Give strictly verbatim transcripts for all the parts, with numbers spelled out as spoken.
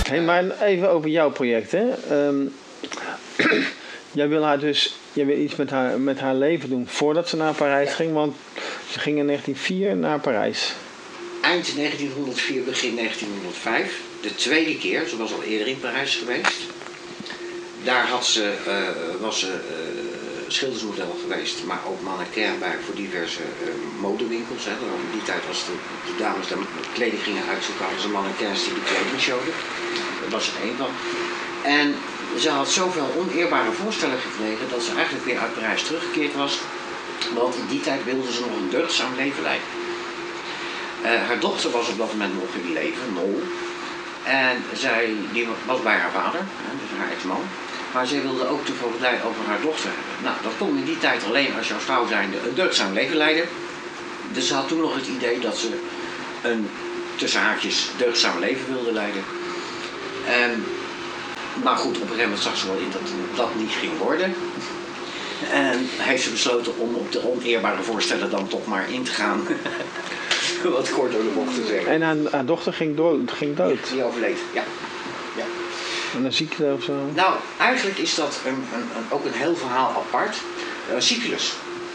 Hey, maar even over jouw project, hè. Um, jij wil haar dus... Jij wil iets met haar, met haar leven doen voordat ze naar Parijs ging, want ze ging in negentien nul vier naar Parijs. Eind negentienhonderdvier, begin negentienhonderdvijf. De tweede keer, ze was al eerder in Parijs geweest. Daar had ze, uh, was ze uh, schildersmodel geweest, maar ook mannequin bij voor diverse uh, modewinkels. Hè. In die tijd was de, de dames de kleding gingen uitzoeken, hadden ze mannequins die de kleding showden. Dat was er één van. En ze had zoveel oneerbare voorstellen gekregen dat ze eigenlijk weer uit Parijs teruggekeerd was. Want in die tijd wilde ze nog een deugdzaam leven leiden. Uh, haar dochter was op dat moment nog in leven, Nol. En zij die was bij haar vader, dus haar ex-man. Maar zij wilde ook de voogdij over haar dochter hebben. Nou, dat kon in die tijd alleen als jouw vrouw zijnde een deugdzaam leven leiden. Dus ze had toen nog het idee dat ze een, tussen haakjes, deugdzaam leven wilde leiden. En, maar goed, op een gegeven moment zag ze wel in dat dat niet ging worden. En heeft ze besloten om op de oneerbare voorstellen dan toch maar in te gaan. Wat kort door de bocht te zeggen. En haar, haar dochter ging, door, ging dood? Die overleed, ja. ja. En een ziekte of zo? Nou, eigenlijk is dat een, een, een, ook een heel verhaal apart. Uh, syphilis.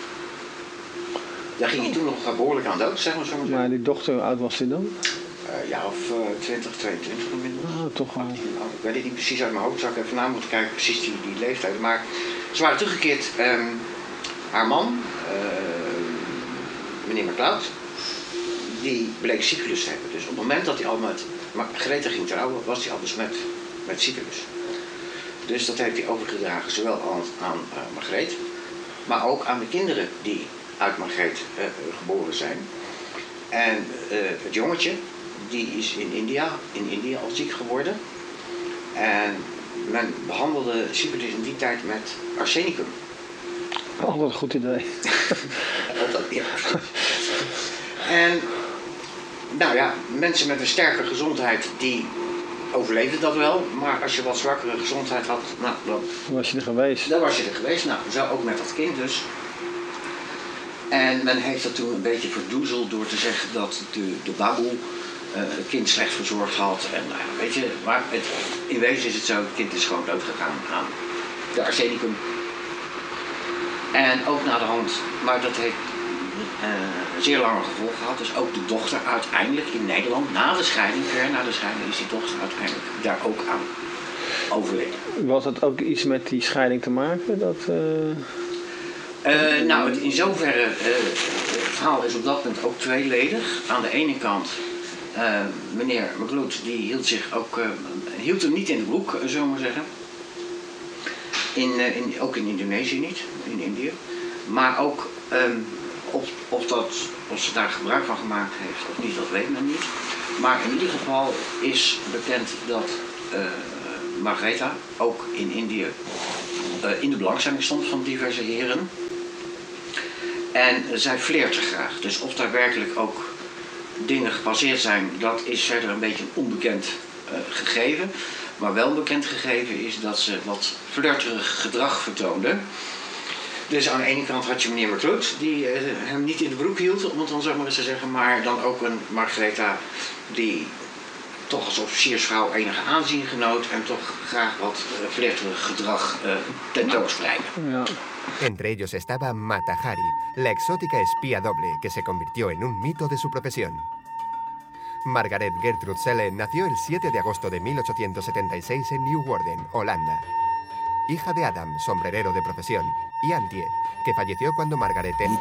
Daar ging je toen nog behoorlijk aan dood, zeg maar zo. Maar die dochter, hoe oud was die dan? Uh, ja, of uh, twintig, tweeëntwintig inmiddels. Oh, toch wel. Ik weet het niet precies uit mijn hoofd, zou ik even na moeten kijken, precies die, die leeftijd. Maar ze waren teruggekeerd. Um, haar man, uh, meneer MacLeod, die bleek syphilis te hebben. Dus op het moment dat hij al met Margaretha ging trouwen, was hij al besmet met syphilis. Dus dat heeft hij overgedragen, zowel aan, aan uh, Margreet, maar ook aan de kinderen die uit Margreet uh, geboren zijn. En uh, het jongetje, die is in India, in India al ziek geworden. En men behandelde syphilis in die tijd met arsenicum. Oh, wat een goed idee. Altijd, ja, precies. En nou ja, mensen met een sterke gezondheid die overleefden dat wel, maar als je wat zwakkere gezondheid had, nou, dan was je er geweest. Dan was je er geweest, nou, zo ook met dat kind dus. En men heeft dat toen een beetje verdoezeld door te zeggen dat de, de baboe uh, het kind slecht verzorgd had. En nou ja, weet je, maar het, in wezen is het zo, het kind is gewoon dood gegaan aan de arsenicum. En ook na de hand, maar dat heeft uh, zeer lange gevolgen gehad. Dus ook de dochter uiteindelijk in Nederland, na de scheiding, ver na de scheiding, is die dochter uiteindelijk daar ook aan overleden. Was dat ook iets met die scheiding te maken? Dat, uh... Uh, nou, het, in zoverre, uh, het verhaal is op dat moment ook tweeledig. Aan de ene kant, uh, meneer MacLeod, die hield zich ook, uh, hield hem niet in de broek, uh, zullen we maar zeggen. In, uh, in, ook in Indonesië niet, in Indië. Maar ook, um, of, of, dat, of ze daar gebruik van gemaakt heeft of niet, dat weet men niet. Maar in ieder geval is bekend dat uh, Margaretha ook in Indië uh, in de belangstelling stond van diverse heren. En zij flirte graag. Dus of daar werkelijk ook dingen gebaseerd zijn, dat is verder een beetje een onbekend uh, gegeven. Maar wel een bekend gegeven is dat ze wat flirterig gedrag vertoonde. Dus aan de ene kant had je meneer MacLeod, die uh, hem niet in de broek hield, om het dan zo maar eens te zeggen. Maar dan ook een Margaretha die toch als officiersvrouw enige aanzien genoot en toch graag wat uh, flirterig gedrag uh, tentoonspreidde. Ja. Entre ellos estaba Mata Hari, la exótica espía doble que se convirtió en un mito de su profesión. Margaret Gertrude Selle nació el siete de agosto de mil ochocientos setenta y seis en Leeuwarden, Holanda. Hija de Adam, sombrerero de profesión, y Antje, que falleció cuando Margaret...